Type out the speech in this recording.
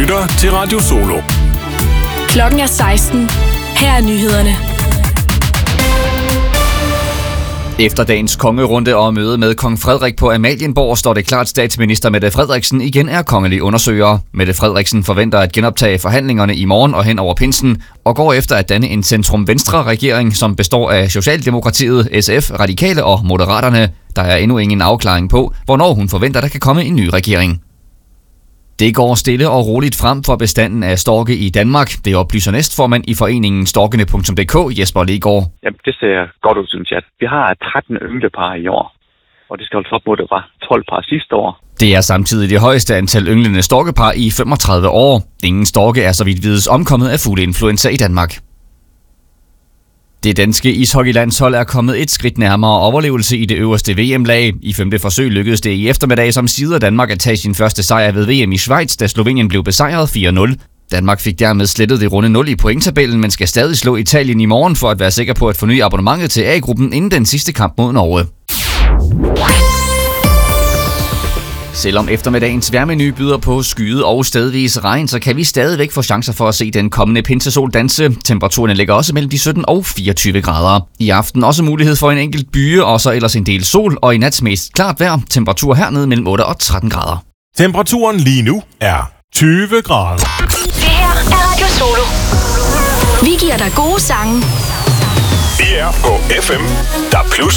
lytter til Radio Solo. Klokken er 16. Her er nyhederne. Efter dagens kongerunde og møde med kong Frederik på Amalienborg, står det klart, at statsminister Mette Frederiksen igen er kongelig undersøger. Mette Frederiksen forventer at genoptage forhandlingerne i morgen og hen over pinsen, og går efter at danne en centrum-venstre-regering, som består af Socialdemokratiet, SF, Radikale og Moderaterne. Der er endnu ingen afklaring på, hvornår hun forventer, der kan komme en ny regering. Det går stille og roligt frem for bestanden af storke i Danmark. Det oplyser næstformand i foreningen storkene.dk, Jesper Legaard. Jamen, det ser godt ud, synes jeg. Vi har 13 ynglepar i år, og det skal holdes op mod, det var 12 par sidste år. Det er samtidig det højeste antal ynglende storkepar i 35 år. Ingen storke er så vidt vides omkommet af fugleinfluenza i Danmark. Det danske ishockeylandshold er kommet et skridt nærmere overlevelse i det øverste VM-lag. I 5. forsøg lykkedes det i eftermiddag som side af Danmark at tage sin første sejr ved VM i Schweiz, da Slovenien blev besejret 4-0. Danmark fik dermed slettet det runde 0 i pointtabellen, men skal stadig slå Italien i morgen for at være sikker på at forny abonnementet til A-gruppen inden den sidste kamp mod Norge. Selvom eftermiddagens vejrmenu byder på skyet og stedvis regn, så kan vi stadigvæk få chancer for at se den kommende pinsesol danse. Temperaturen ligger også mellem de 17 og 24 grader. I aften også mulighed for en enkelt byge, og så ellers en del sol, og i nat mest klart vejr. Temperatur hernede mellem 8 og 13 grader. Temperaturen lige nu er 20 grader. Det her er Radio Solo. Vi giver dig gode sange. Vi er på FM, der plus